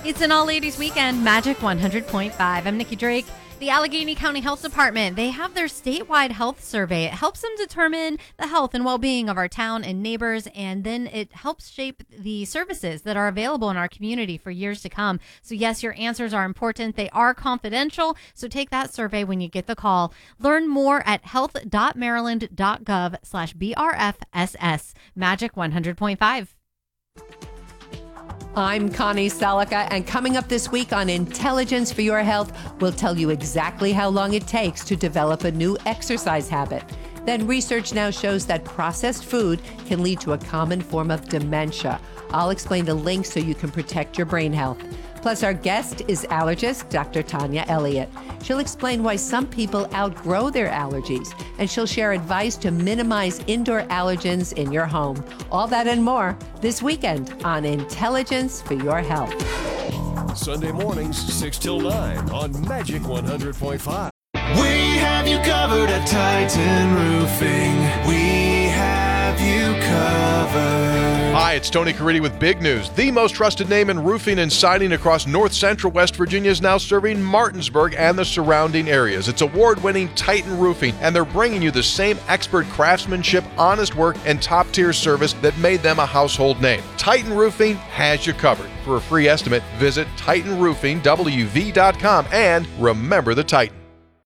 It's an all-ladies weekend, Magic 100.5. I'm Nikki Drake. The Allegheny County Health Department, they have their statewide health survey. It helps them determine the health and well-being of our town and neighbors, and then it helps shape the services that are available in our community for years to come. So yes, your answers are important. They are confidential, so take that survey when you get the call. Learn more at health.maryland.gov/BRFSS. Magic 100.5. I'm Connie Salica, and coming up this week on Intelligence for Your Health, we'll tell you exactly how long it takes to develop a new exercise habit. Then research now shows that processed food can lead to a common form of dementia. I'll explain the links so you can protect your brain health. Plus, our guest is allergist Dr. Tanya Elliott. She'll explain why some people outgrow their allergies, and she'll share advice to minimize indoor allergens in your home. All that and more this weekend on Intelligence for Your Health. Sunday mornings, 6 till 9 on Magic 100.5. We have you covered at Titan Roofing. We have you covered. Hi, it's Tony Caridi with big news. The most trusted name in roofing and siding across north central West Virginia is now serving Martinsburg and the surrounding areas. It's award-winning Titan Roofing, and they're bringing you the same expert craftsmanship, honest work, and top-tier service that made them a household name. Titan Roofing has you covered. For a free estimate, visit TitanRoofingWV.com and remember the Titan.